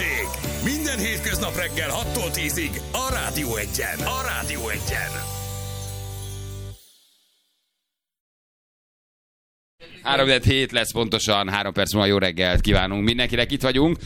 Hőség! Minden hétköznap reggel 6-tól 10-ig a Rádió Egyen. A Rádió Egyen. 3-7 lesz pontosan, 3 perc múlva jó reggelt kívánunk mindenkinek, itt vagyunk,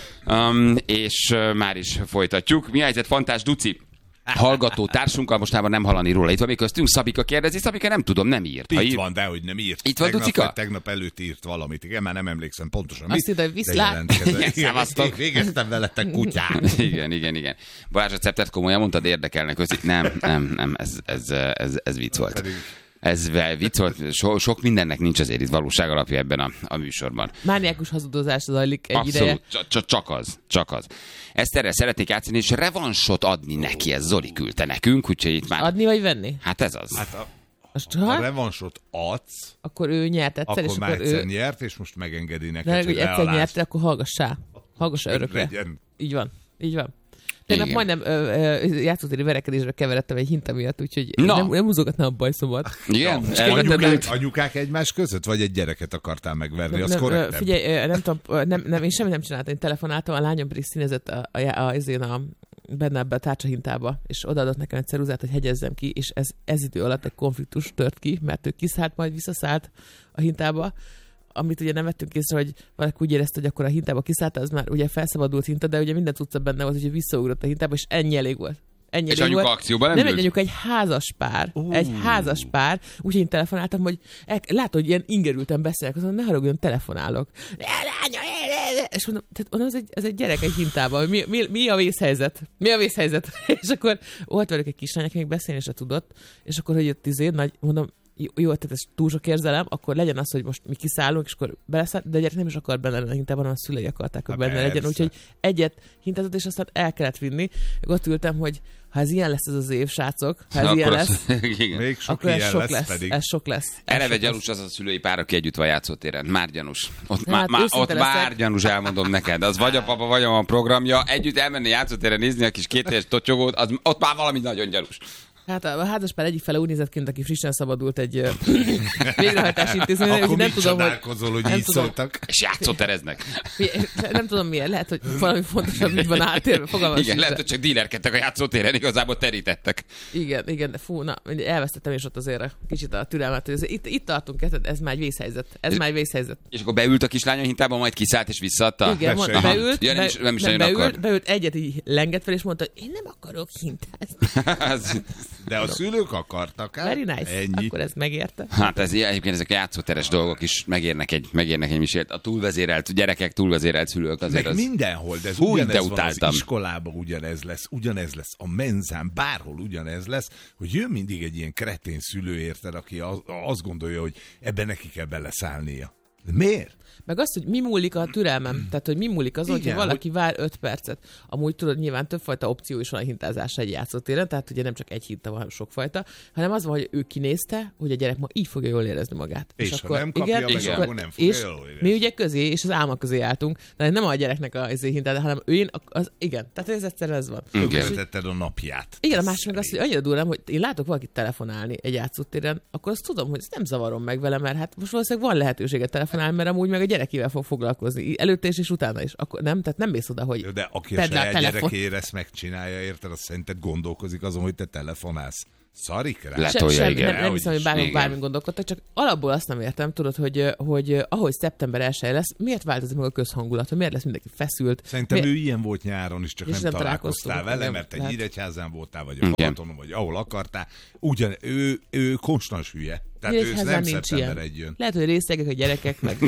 és már is folytatjuk. Mi a helyzet, Fantás Duci? Hallgató társunkkal, mostában nem hallani róla. Itt van még köztünk, Szabika kérdezi, Szabika nem tudom, nem írt. Itt van, dehogy nem írt. Itt van Ducika? Tegnap előtt írt valamit, igen, már nem emlékszem pontosan. Azt ide viszlát. Szevasztok. Végeztem veletek kutyát. Igen. Balázs, a receptet komolyan mondtad, érdekelnek. Nem, ez vicc volt. Ez vicc volt, sok mindennek nincs azért itt valóság alapja ebben a műsorban. Mániákus hazudozás zajlik egy ideje. Abszolút, csak az. Ezt erre szeretnék játszani, és revansot adni neki, ez Zoli küldte nekünk, úgyhogy itt már... Adni vagy venni? Hát ez az. Hát a revansot adsz, akkor ő nyert egyszer, akkor és már akkor egyszer nyert, és most megengedi neked, de hogy egyszer lealázd. nyertre, akkor hallgassá örökre. Legyen. Így van. Tegnap majdnem játszótéri verekedésre keveredtem egy hinta miatt, úgyhogy nem húzogatnám a bajszomat. Igen? Anyukák egymás között, vagy egy gyereket akartál megverni, az korrektebb? Figyelj, nem tudom, én semmit nem csináltam, én telefonáltam, a lányom pedig színezett benne ebbe a tárcsahintába, és odaadott nekem egy ceruzát, hogy hegyezzem ki, és ez idő alatt egy konfliktus tört ki, mert ő kiszállt, majd visszaszállt a hintába, amit ugye nem vettünk észre, hogy valaki úgy érezte, hogy akkor a hintába kiszállt, az már ugye felszabadult hinta, de ugye minden tudta benne volt, hogy visszaugrott a hintába, és ennyi elég volt. És anyuka akcióban nem egy anyuka, egy házas pár. Úgyhogy én telefonáltam, hogy látod, hogy ilyen ingerülten beszélek, azon ne haragudjon, telefonálok. És mondom, ez egy gyerek egy hintában, mi a vészhelyzet? És akkor volt velük egy kislány, aki még beszélni se tudott, és akkor, hogy jött mondom, jó, tehát ez túl sok érzelem, akkor legyen az, hogy most mi kiszállunk, és akkor beleszáll, de a gyerek nem is akar benne lenni a hintában, hanem a szülei akarták, hogy benne legyen. Úgyhogy egyet hintázott, és aztán el kellett vinni. Ott ültem, hogy ha ez ilyen lesz ez az év, srácok, ha ez ilyen lesz, még sok akkor ilyen lesz pedig. Ez sok lesz. Eleve gyanús az a szülői pár, aki együtt van játszótéren. Már gyanús. Ott már gyanús, elmondom neked. Az vagy a papa, vagy a programja. Együtt elmenni játszótéren nézni a kis kétéhes totyogót, ott már valami nagyon gyanús. Hát a házaspár egyik fele úgy nézett ki, aki frissen szabadult egy végrehajtási intézményre. Akkor nem mit csodálkozol, hogy így szóltak? És játszótereznek. Nem tudom miért, lehet, hogy valami fontosabb ügy van átérve. Igen, lehet, hogy csak dílerkedtek a játszótéren, igazából terítettek. Igen, de fú, elvesztettem is ott azért kicsit a türelmet, hogy itt tartunk, ez már egy vészhelyzet. És akkor beült a kislány a hintában, majd kiszállt és visszaadta? Igen, beült, ja, nem is beült, egyet így lengett fel, és mondta, hogy én nem akarok hintázni. De a szülők akartak, hát? Very nice. Ennyi. Akkor ez megérte. Hát egyébként ezek a játszóteres dolgok is megérnek egy misért. A túlvezérelt gyerekek, túlvezérelt szülők azért meg az... mindenhol, de ez ugyanez van az iskolában, ugyanez lesz a menzán, bárhol ugyanez lesz, hogy jön mindig egy ilyen kretén szülő, érted, aki azt gondolja, hogy ebben neki kell beleszállnia. De miért? Meg azt, hogy mi múlik a türelmem. Tehát, hogy mi múlik azon, hogy valaki vár 5 percet. Amúgy tudod, nyilván többfajta opció is van a hintázásra egy játszótéren, tehát ugye nem csak egy hinta van, hanem sokfajta, hanem az van, hogy ő kinézte, hogy a gyerek ma így fogja jól érezni magát. És akkor nem kapja meg, akkor nem fogja jól érezni. Mi ugye közé, és az álma közé álltunk, de nem a gyereknek az hintád, hanem igen. Tehát ez egyszerűen ez van. Tönkretetted a napját. Igen, a másik meg az, hogy annyira durvám, hogy én látok valakit telefonálni egy játszótéren, akkor azt tudom, hogy ezt nem zavarom meg vele, mert hát most valószínűleg van lehetőséget telefonálni, mert amúgy meg a gyerekével fog foglalkozni. Előtte és utána is. Akkor nem, tehát nem mész oda, hogy de aki a saját gyerekére ezt megcsinálja, érted, azt szerinted gondolkozik azon, hogy te telefonálsz. Szarik rá? Nem hiszem, hogy bármi gondolkodtak, csak alapból azt nem értem, tudod, hogy ahogy szeptember 1 lesz, miért változik meg a közhangulat, hogy miért lesz mindenki feszült? Szerintem ő ilyen volt nyáron is, csak nem találkoztál vele, mert te Nyíregyházán voltál, vagy a Balatonon, vagy ahol akartál. Ugyan, ő konstans hülye. Tehát ő nem szeptember 1 jön. Lehet, hogy részegek a gyerekek, meg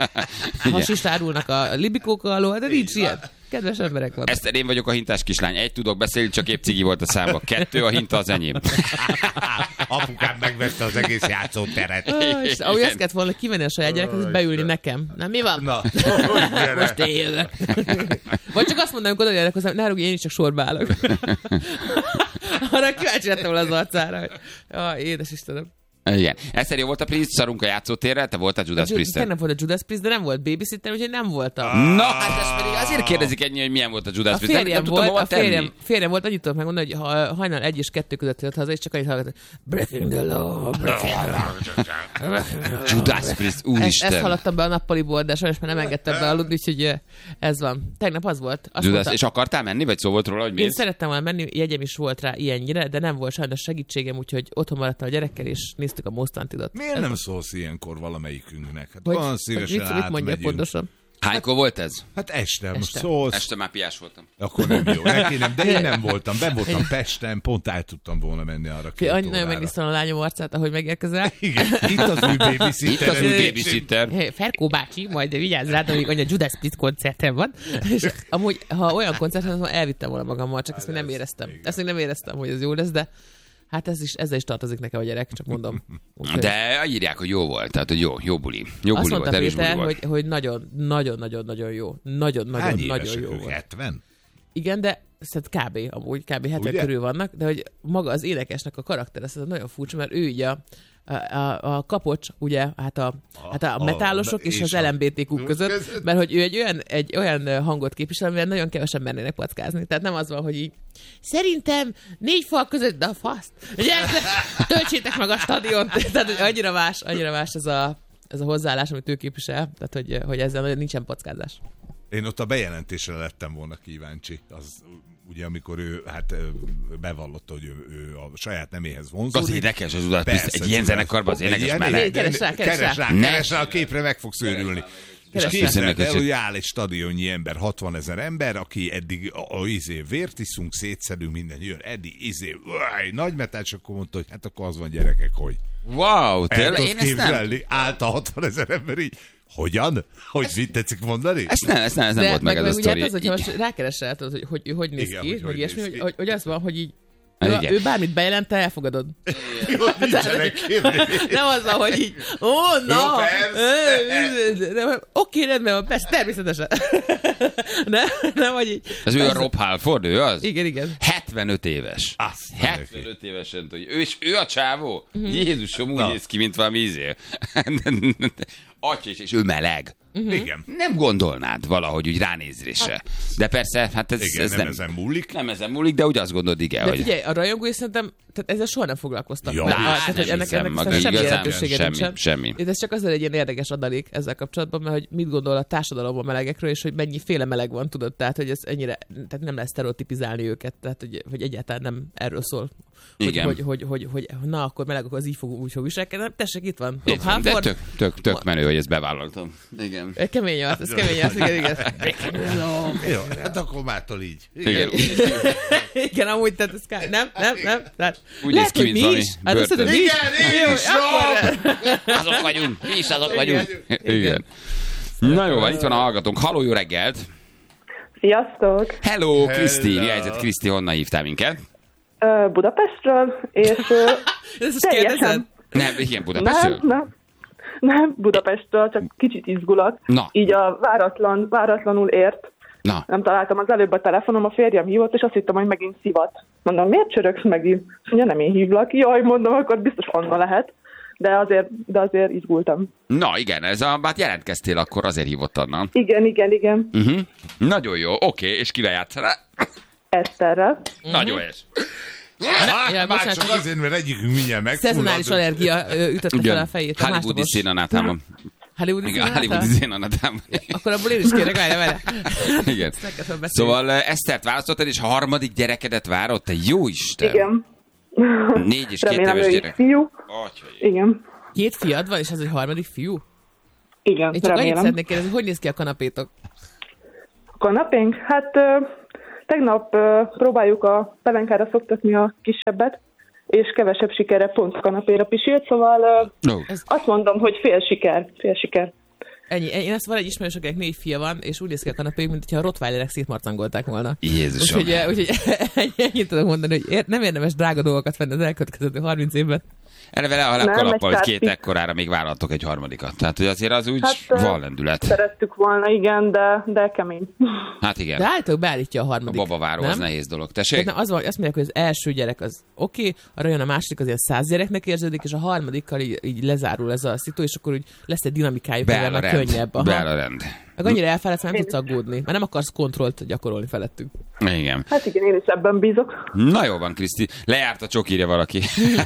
hasist árulnak a libikók alól, de nincs ilyen. Kedves emberek vannak. Eszter, én vagyok a hintás kislány. 1 tudok beszélni, csak épp cigi volt a számba. 2, a hinta az enyém. Apukám megvette az egész játszóteret. És ahogy azt kellett volna kivenni a saját gyereket, hogy beülni nekem. Nem, mi van? Na, most én jövök. Vagy csak azt mondanám, hogy oda jönnek hozzám, ne haragudj, én is csak sorba állok. Arra kíváncsi lettem volna az arcára, hogy édes Istenem. Igen. Egyszer jó volt a Priest, szarunk a játszótérre, te voltál Judas Priest-en. Nem volt a Judas Priest, de nem volt babysitter, úgyhogy nem voltam. Na, hát ez pedig azért kérdezik ennyi, hogy milyen volt a Judas Priest. Férjem volt, annyit tudok megmondani, hogy hajnal 1 és 2 között jött haza, és csak annyit hallgatott, breaking the law, breaking the law. Judas Priest, úristen. Ezt hallottam be a nappaliból, de sajnos már nem engedtem be aludni, úgyhogy ez van. Tegnap az volt. Judas, és akartál menni, vagy szó volt róla, hogy én szerettem volna menni, jegyem is volt rá ilyennyire, de nem volt sajnos segítségem, úgyhogy otthon maradtam a gyerekkel, és néztük a Most Wanted-ot. Miért nem szólsz ilyenkor valamelyikünknek? Hát van szívesen mit mondja pontosan? Hánykor volt ez? Hát este. Most szólsz. Este már piás voltam. Akkor nem jó. Neki nem, de én nem voltam. Ben voltam Pesten, pont el tudtam volna menni arra 2 órára. Nagyon megnéztem a lányom arcát, ahogy megérkezel. Igen, itt az új babysitter. Ferkó bácsi, majd vigyázz rád, amíg anya Judas Priest koncerten van. És amúgy, ha olyan koncerten van, elvittem volna magammal, csak ezt még nem éreztem. Ezt még nem éreztem, hogy ez jó lesz, de hát ezzel is tartozik nekem a gyerek, csak mondom. Úgyhogy... De írják, hogy jó volt, tehát hogy jó buli. Jó azt buli mondta volt, Péter, hogy nagyon-nagyon jó. Nagyon-nagyon jó volt. 70? Igen, de kb. 70 körül vannak, de hogy maga az énekesnek a karakter, ez nagyon furcsa, mert ő ugye a kapocs, ugye, hát a metálosok és az LMBTQ között, mert hogy ő egy olyan hangot képvisel, amivel nagyon kevesen mernének packázni. Tehát nem az van, hogy így szerintem 4 fal között, de a faszt. Töltsétek meg a stadiont. Tehát, hogy annyira más ez a hozzáállás, amit ő képvisel, tehát, hogy ezzel nincsen packázás. Én ott a bejelentésre lettem volna kíváncsi. Az ugye, amikor ő bevallotta, hogy ő a saját neméhez vonzódik. Az énekes, az udat, egy ilyen zenekarban az énekes meleg. Keres rá, a képre meg fogsz őrülni. És képzeld el, hogy áll egy stadionnyi ember, 60 000 ember, aki eddig vért iszunk, szétszedünk, minden jön, eddig nagy metál, és akkor mondta, hogy hát akkor az van, gyerekek, hogy. Wow, tényleg? Én ezt nem. Állt a 60 000 ember így. Hogyan? Hogy mit tetszik mondani? Ez nem volt meg ez a sztori. De az, hogyha most rákeresel, hogy néz ki, hogy ilyesmi, hogy az van, hogy így ő bármit bejelent, te elfogadod. Nem az van, hogy így, oké, rendben van, persze, természetesen. Nem, hogy így. Ez ő a Rob Halford, ő az? Igen. 75 éves. 75 évesen, hogy ő a csávó? Jézusom, úgy néz ki, mint valami ízé. Atya és ő meleg. Igen. Nem gondolnád valahogy úgy ránézésre. De persze, hát ez nem ezen múlik. Nem ezen múlik, de úgy azt gondolod, igen. De figyelj, a rajongói szerintem, tehát ezzel soha nem foglalkoztak. Ja, ennek semmi jelentősége nincsen. Semmi. Ez csak azért egy ilyen érdekes adalék ezzel kapcsolatban, mert hogy mit gondol a társadalom a melegekről, és hogy mennyiféle meleg van, tudod, tehát hogy ez ennyire, tehát nem lehet sztereotipizálni őket, tehát hogy egyáltalán nem erről szól. Hogy na, akkor meleg, akkor az így úgy fog viselkedni. Tessék, itt van. De tök menő, hogy ezt bevállaltam. Igen. Kemény az, igen. Jó, hát akkor mától így. Igen, amúgy, tehát ez nem. Úgy néz ki, mint valami börtön. Igen, Mi is azok vagyunk. Igen. Na jó, itt van a hallgatónk. Halló, jó reggelt! Sziasztok! Hello, Kriszti. Mi helyzet, Kriszti? Honnan hívtál minket? Budapestről, és teljesen... Nem, igen, Budapestről? Nem, Budapestről, csak kicsit izgulok. Na. Így a váratlanul ért. Na. Nem találtam az előbb a telefonom, a férjem hívott, és azt hittem, hogy megint szivat. Mondom, miért csörögsz megint? És mondja, nem én hívlak. Jaj, mondom, akkor biztos Anna lehet. De azért izgultam. Na igen, hát jelentkeztél akkor, azért hívott Anna. Igen. Nagyon jó, oké, és kivel játszanál? Eszterrel. Nagyon és. Már csak azért, mert egyikünk mindjárt megfullad. Szezonális allergia ütötte fel a fejét. Hollywoodi szénanátában. Hollywoodi szénanátában. Akkor abból én is kérek, várj. Igen. Szóval Esztert választottad, és a harmadik gyerekedet várod? Te jó Isten! Igen. 4 és 2 éves gyerek. Fiú. Igen. 2 fiad van, és ez egy harmadik fiú? Igen, én csak annyit szeretnék kérdezni, hogy néz ki a kanapétok? A kanapénk? Hát tegnap próbáljuk a pelenkára szoktatni a kisebbet, és kevesebb sikerre pont a kanapéra pisilt, szóval azt mondom, hogy fél siker. Ennyi. Én azt van egy ismerős, akinek 4 fia van, és úgy néz ki a kanapéjuk, mint hogyha a rottweilerek szétmarcangolták volna. Jézusom. Úgyhogy ennyit tudok mondani, hogy nem érdemes drága dolgokat venni az elkövetkező 30 évben. Eleve a kalappal, hogy 2 ekkorára még vállaltok egy harmadikat. Tehát, hogy azért az úgy van lendület. Szerettük volna, igen, de kemény. Hát igen. De állítólag beállítja a harmadik. A babaváró, az nehéz dolog. Tessék? Tehát azt mondják, hogy az első gyerek az oké, arra jön a második, az ilyen 100 gyereknek érződik, és a harmadikkal így lezárul ez a szitu, és akkor úgy lesz egy dinamikájuk, beáll a könnyebb. Beáll a rend. Meg annyira elfáradsz, nem tudsz aggódni, mert nem akarsz kontrollt gyakorolni felettünk. Igen. Hát igen, én is ebben bízok. Na jó van, Kriszti. Lejárt a csokírja valaki.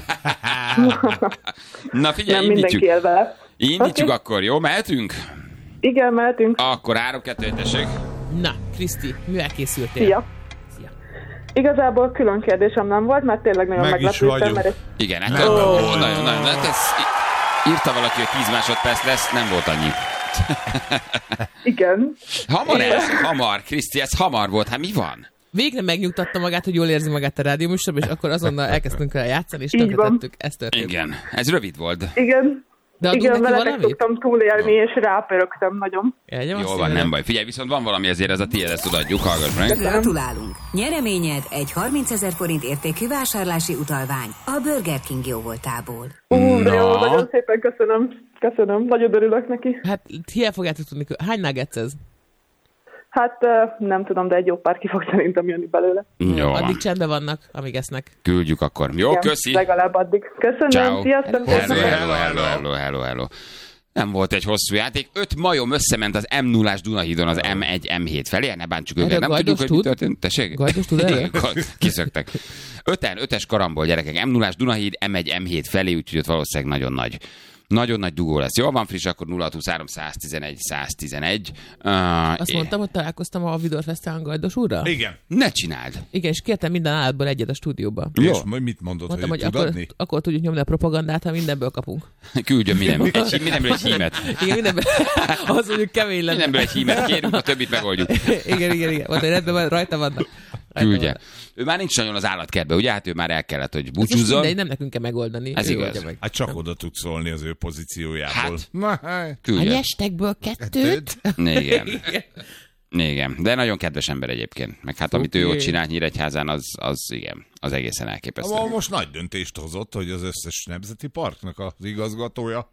Na figyelj, nem mindenki él vele. Indítjuk akkor, jó? Mehetünk? Igen, mehetünk. Akkor 3-2, tessék. Na, Kriszti, mivel készültél? Szia. Igazából külön kérdésem nem volt, mert tényleg nagyon meglepődtem. Igen, hát nagyon. Írta valaki, hogy 10 másodperc lesz, nem volt annyi. Igen. Hamar, Kriszti, ez hamar volt, hát mi van? Végre megnyugtatta magát, hogy jól érzi magát a rádióműsorban, és akkor azonnal elkezdtünk rá játszani, és tönkretettük. Ez történt. Igen, ez rövid volt. Igen. De igen, vele szoktam túlélni, és rápörögtem nagyon. Jól van, nem baj. Figyelj, viszont van valami, ezért ez a tiéd, ezt odaadjuk, hallgass meg. Gratulálunk! Nyereményed egy 30 000 forint értékű vásárlási utalvány a Burger King jóvoltából. Jó, nagyon szépen köszönöm. Nagyon örülök neki. Hát hiába fogjátok tudni, hány nuggets ez? Hát nem tudom, de egy jó pár ki fog szerintem jönni belőle. Jó, addig csendben vannak, amíg esznek. Küldjük akkor. Jó, igen, köszi. Legalább addig. Köszönöm, ciao. Sziasztok. Hello. Nem volt egy hosszú játék. 5 majom összement az M0-ás Dunahídon az M1, M7 felé. Ne bántsuk őket. Nem tudjuk, hogy mi történt. Tessék? Gajdos tud erre? Kiszöktek. 5-es karambol, gyerekek. M0-ás Dunahíd, M1, M7 felé, úgyhogy ott valószínűleg nagyon nagy dugó lesz. Jól van, friss, akkor 0623 111 111. Azt mondtam, hogy találkoztam a Vidor Fesztiválon Gajdos úrral? Igen. Ne csináld. Igen, és kértem minden állatból egyet a stúdióba. Jó. És mit mondott, mondtam, hogy tud adni? Akkor tudjuk nyomni a propagandát, ha mindenből kapunk. Küldjön mindenből egy hímet. Igen, mindenből. Az mondjuk kemény lenne. Mindenből egy hímet kérünk, a többit megoldjuk. Igen. Mondta, rendben van, rajta vannak. Küldje. Ő már nincs nagyon az állatkertbe, ugye? Hát ő már el kellett, hogy búcsúzzon. Mindegy, nem nekünk kell megoldani. Ez igaz. Hát csak oda tud szólni az ő pozíciójából. Hát, küldje. A nyestekből 2. Igen, de nagyon kedves ember egyébként. Meg hát amit ő ott csinált Nyíregyházán, az igen, az egészen elképesztő. Most nagy döntést hozott, hogy az összes nemzeti parknak az igazgatója.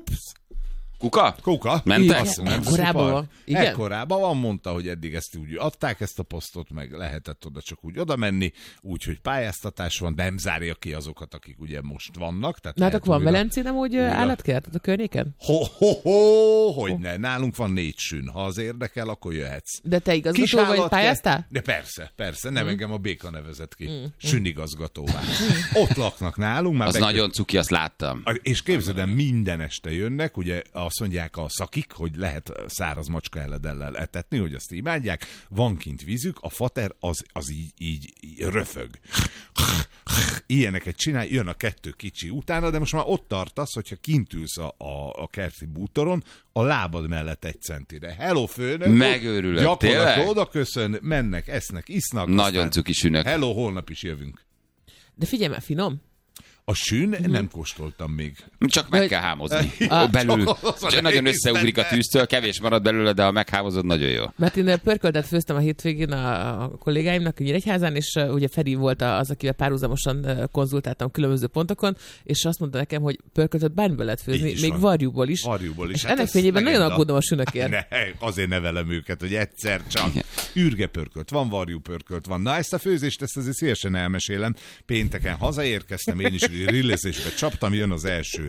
Kuka? Mentek? Ekkorában van. Igen? Ekkorában van, mondta, hogy eddig ezt úgy adták ezt a posztot, meg lehetett oda csak úgy oda menni, úgyhogy pályáztatás van, de nem zárja ki azokat, akik ugye most vannak. Na hát akkor van Velencén amúgy állatkert a környéken? Hogyne, nálunk van 4 sün. Ha az érdekel, akkor jöhetsz. De te igazgató vagy, pályáztál? De persze, nem engem a Béka nevezett ki. Sünigazgatóvá. Ott laknak nálunk. Már az nagyon cuki, azt láttam. És képzeld el, minden este jönnek, ugye azt mondják a szakik, hogy lehet száraz macska eledellel etetni, hogy azt imádják. Van kint vízük, a fater az így röfög. Ilyeneket csinál, jön a 2 kicsi utána, de most már ott tartasz, hogyha kint ülsz a kerti bútoron, a lábad mellett 1 centire. Hello, főnök! Megőrülök, tényleg? Oda köszön, mennek, esznek, isznak. Nagyon cuki sünök. Hello, holnap is jövünk. De figyelj már, finom. A sün nem kóstoltam még. Csak meg kell hámozni. Belül. Csak nagyon összeugrik a tűztől, kevés marad belőle, de ha meghámozod, nagyon jó. Mert én pörköltet főztem a hétvégén a kollégáimnak Nyíregyházán, és ugye Feri volt az, akivel párhuzamosan konzultáltam különböző pontokon, és azt mondta nekem, hogy pörköltet bármiből lehet főzni, még varjúból is. És ennek fényében nagyon aggódom a sünökért. Azért nevelem őket, hogy egyszer csak ürge pörkölt, van varjú pörkölt, van. Na ezt a főzést, ezt azért szívesen elmesélem. Pénteken hazaérkeztem, én is rillezésbe csaptam, jön az első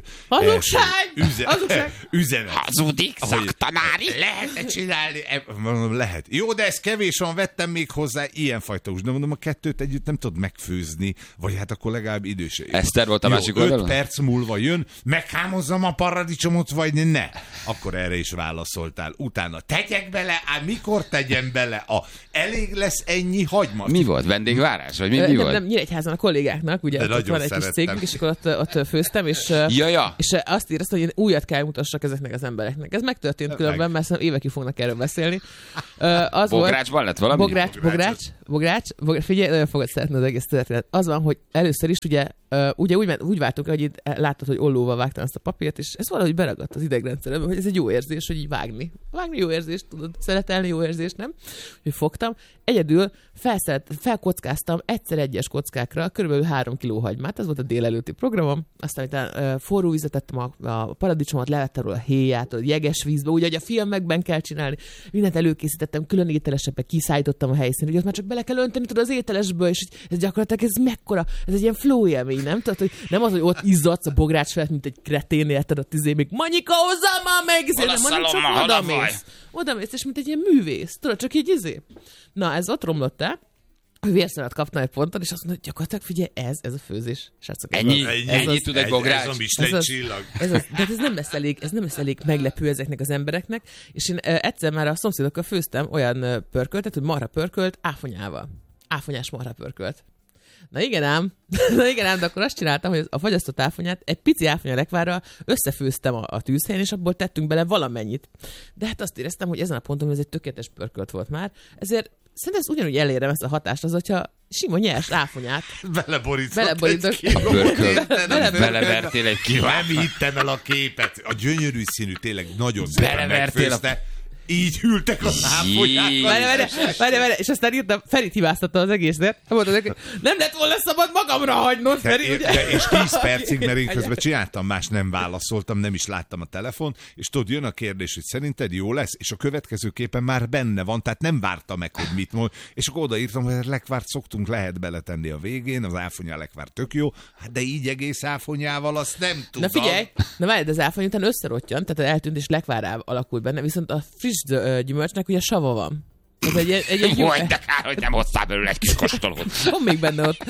üzenet. Hazudik, szaktanári. Lehet csinálni? Lehet. Jó, de ez kevés van, vettem még hozzá ilyenfajta hús. De mondom, a 2 együtt nem tudod megfőzni, vagy hát akkor legalább idős. Eszter volt a másik oldalon? 5 perc múlva jön, meghámozzam a paradicsomot, vagy ne? Akkor erre is válaszoltál. Utána tegyek bele, mikor tegyem bele? Elég lesz ennyi hagymat? Mi volt? Vendégvárás? Vagy mi volt? Nem, Nyíregyházan a kollégáknak, ugye ott van egy kis cégünk, és akkor ott főztem, és azt éreztem, hogy én újat kell mutassak ezeknek az embereknek. Ez megtörtént különben, mert évekig fognak erről beszélni. Bográcsban lett valami? Bogrács. Bogrács, figyelj, nagyon fogod szeretni az egész történet. Az van, hogy először is ugye úgy váltunk, hogy itt láttad, hogy ollóval vágtam azt a papírt, és ez valahogy beragadt az idegrendszerembe, hogy ez egy jó érzés, hogy így vágni. Vágni jó érzés, tudod, szeretelni jó érzés, nem? Hogy fogtam. Egyedül felkockáztam egyszer egyes kockákra körülbelül 3 kiló hagymát, ez volt a délelőtti programom, aztán utána forró vizet tettem a paradicsomot, levettem róla a héját, a jeges vízbe, úgy, hogy a filmekben kell csinálni. Mindent előkészítettem, külön ételesebbe kiszállítottam a helyszínre, hogy ott már csak bele kell önteni, tudod, az ételesből, és ez gyakorlatilag ez mekkora, ez egy ilyen flow élmény, nem? Tudod, hogy nem az, hogy ott izzadsz a bogrács felett, mint egy kretén, érted, ott még Manyika, hozzá már meg, hanem csak odamész, és mint egy ilyen művész, tudod, csak így Na, ez ott romlott el, hogy vérszemet kaptam egy ponton, és azt mondta, hogy gyakorlatilag figyelj, ez a főzés. Srácok, ennyi tud egy bogrács? Ez a Michelin csillag. De ez nem lesz elég meglepő ezeknek az embereknek, és én egyszer már a szomszédokkal főztem olyan pörköltet, hogy marha pörkölt áfonyával. Áfonyás marha pörkölt. Na igen ám, de akkor azt csináltam, hogy a fagyasztott áfonyát egy pici áfonya lekvárral összefőztem a tűzhelyen, és abból tettünk bele valamennyit. De hát azt éreztem, hogy ezen a ponton ez egy tökéletes pörkölt volt már, ezért szerintem ezt ugyanúgy elérem ezt a hatást, az, hogyha sima nyers áfonyát beleborítok. Belevertél egy kiló. Nem hittem el a képet. A gyönyörű színű tényleg nagyon szépen megfőzte. Így hűltek a áfonyákkal. Várj, és aztán írtam, Ferit hibáztatta az egészet. Nem lett volna szabad magamra hagynod, Feri, ugye? És 10 percig, mert én közben csináltam más, nem válaszoltam, nem is láttam a telefon, és tudod, jön a kérdés, hogy szerinted jó lesz, és a következő képen már benne van, tehát nem várta meg, hogy mit mond, és akkor odaírtam, hogy lekvárt szoktunk, lehet beletenni a végén, az áfonyá lekvár tök jó, de így egész áfonyával azt nem tudom. Na figyelj, várj, az áfony után összerottyan, tehát eltűnt, és lekvárá alakult benne, viszont a friss gyümölcsnek ugye sava van. Egy jó, de kár, hogy nem hoztál belőle egy kis kóstolót. Van még benne ott.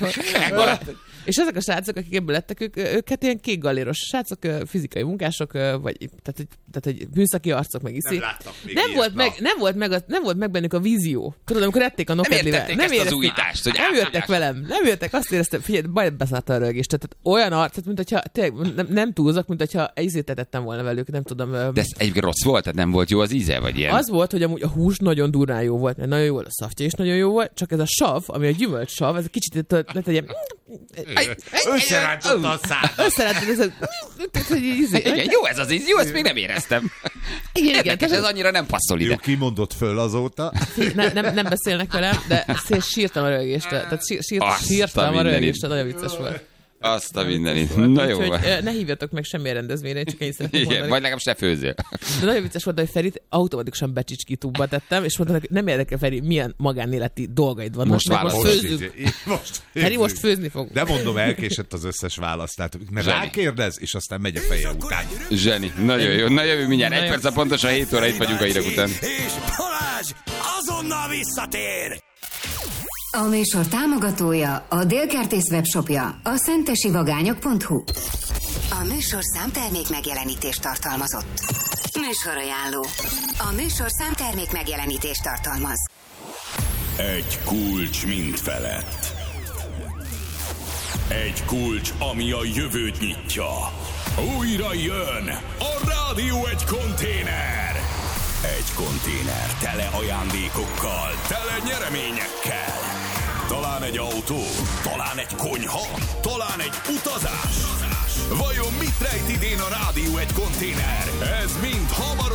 És ezek a srácok, akik ebből lettek, ők hát ilyen kék galléros srácok, fizikai munkások, vagy tehát műszaki arcok, meg iszi. Nem volt meg bennük a vízió. Tudod, amikor ették a nokedlivel. Nem értették ezt az újítást, hogy nem jöttek velem. Nem jöttek, azt éreztem, figyelj, bajt beszállt a rögés. Tehát olyan arcot, mint hogyha tényleg nem túlzok, mint hogyha ízét tettem volna velük, nem tudom. De ez egyébként rossz volt, tehát nem volt jó az íze, vagy ilyen? Az volt, hogy amúgy a hús nagyon durrán jó volt, mert nagyon jó volt, a szaftja is nagyon jó volt, csak ez a sav, ami a gyümölcs sav, ez kicsit lett egy ilyen... Összerántott a szád. Összerántott, igen, jó ez az íz, jó, ezt még nem éreztem. Igen, ez annyira nem passzol ide. Jó, kimondott föl azóta. Nem beszélnek velem, de sírtam a rögést. Tehát sírtam a rögést, nagyon vicces volt. Azt a mindenit. Na jó. Úgyhogy ne hívjatok meg semmilyen rendezvényre, csak én szeretném mondani. Vagy legalább se főzzél. De nagyon vicces volt, hogy Ferit automatikusan becsicskítúba tettem, és mondtam, hogy nem érdekel, Feri, milyen magánéleti dolgaid vannak. Most főzzük. Feri, most főzni fog. De mondom, elkésett az összes választ. Mert rákérdez, és aztán megy a feje után. Zseni. Nagyon jó. Na jövő mindjárt. Egy perc, pontosan 7 óra itt vagyunk a hírek után. És Balázs azonnal visszatér! A műsor támogatója, a Délkertész webshopja, a szentesivagányok.hu. A műsor számtermék megjelenítést tartalmazott. Műsorajánló. A műsor számtermék megjelenítést tartalmaz. Egy kulcs mind felett. Egy kulcs, ami a jövőt nyitja. Újra jön a Rádió Egy konténer. Egy konténer tele ajándékokkal, tele nyereményekkel. Talán egy autó, talán egy konyha, talán egy utazás. Vajon mit rejt idén a Rádió Egy konténer? Ez mind hamarosan